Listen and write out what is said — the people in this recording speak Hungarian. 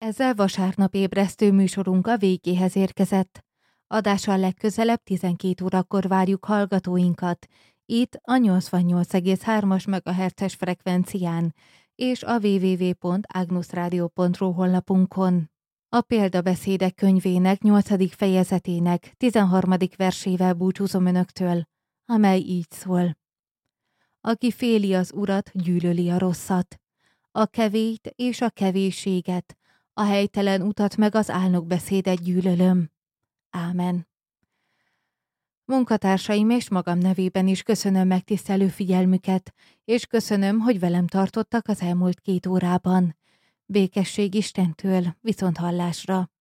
Ezzel vasárnap ébresztő műsorunk a végéhez érkezett. Adással legközelebb 12 órakor várjuk hallgatóinkat, itt a 88,3-as MHz-es frekvencián, és a www.agnusradio.ru honlapunkon. A példabeszédek könyvének 8. fejezetének 13. versével búcsúzom önöktől, amely így szól. Aki féli az urat, gyűlöli a rosszat, a kevélyt és a kevésséget, a helytelen utat meg az álnokbeszédet gyűlölöm. Ámen. Munkatársaim és magam nevében is köszönöm megtisztelő figyelmüket, és köszönöm, hogy velem tartottak az elmúlt 2 órában. Békesség Istentől, viszonthallásra.